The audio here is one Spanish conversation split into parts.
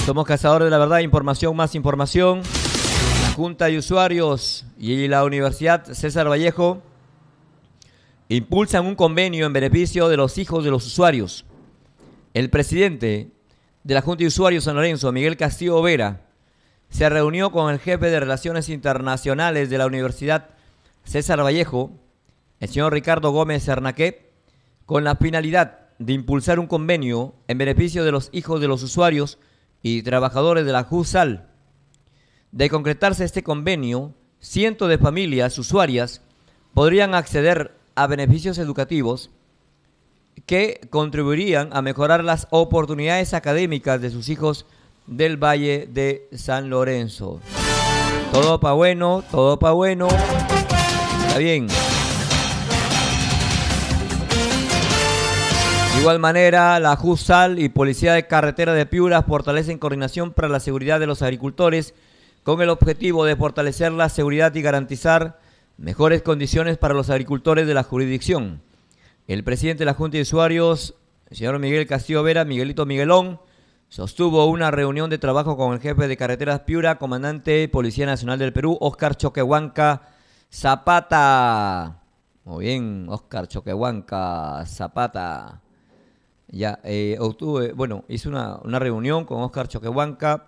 Somos cazadores de la verdad, información más información. La Junta de Usuarios y la Universidad César Vallejo impulsan un convenio en beneficio de los hijos de los usuarios. El presidente de la Junta de Usuarios San Lorenzo, Miguel Castillo Vera, se reunió con el jefe de Relaciones Internacionales de la Universidad César Vallejo, el señor Ricardo Gómez Cernaqué, con la finalidad de impulsar un convenio en beneficio de los hijos de los usuarios y trabajadores de la JUSAL. De concretarse este convenio, cientos de familias usuarias podrían acceder a beneficios educativos que contribuirían a mejorar las oportunidades académicas de sus hijos del Valle de San Lorenzo. Todo pa' bueno, todo pa' bueno. Está bien. De igual manera, la JUSAL y Policía de Carretera de Piura fortalecen coordinación para la seguridad de los agricultores con el objetivo de fortalecer la seguridad y garantizar mejores condiciones para los agricultores de la jurisdicción. El presidente de la Junta de Usuarios, el señor Miguel Castillo Vera, Miguelito Miguelón, sostuvo una reunión de trabajo con el jefe de Carreteras Piura, comandante Policía Nacional del Perú, Óscar Choquehuanca Zapata. Muy bien, Óscar Choquehuanca Zapata. Ya, hice una reunión con Óscar Choquehuanca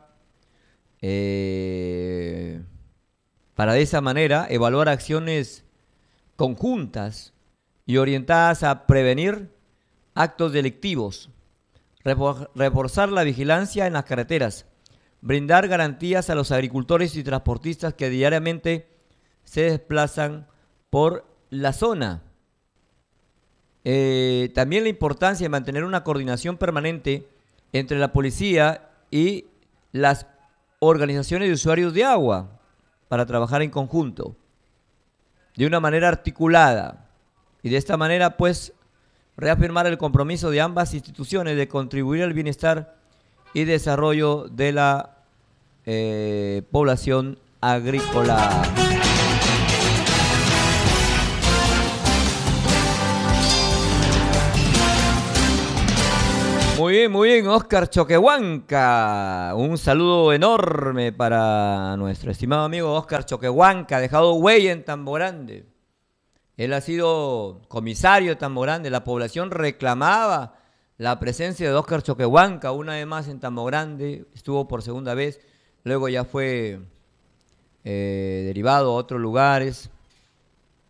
para de esa manera evaluar acciones conjuntas y orientadas a prevenir actos delictivos, reforzar la vigilancia en las carreteras, brindar garantías a los agricultores y transportistas que diariamente se desplazan por la zona. También la importancia de mantener una coordinación permanente entre la policía y las organizaciones de usuarios de agua para trabajar en conjunto, de una manera articulada, y de esta manera pues reafirmar el compromiso de ambas instituciones de contribuir al bienestar y desarrollo de la población agrícola. Muy bien, Óscar Choquehuanca. Un saludo enorme para nuestro estimado amigo Óscar Choquehuanca, dejado huella en Tambo Grande. Él ha sido comisario de Tambo Grande. La población reclamaba la presencia de Óscar Choquehuanca una vez más en Tambo Grande. Estuvo por segunda vez, luego ya fue derivado a otros lugares.